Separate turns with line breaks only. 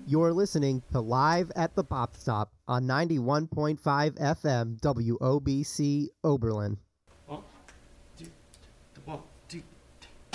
You're listening to Live at the Pop Stop on 91.5 FM WOBC Oberlin.
1, 2, 1.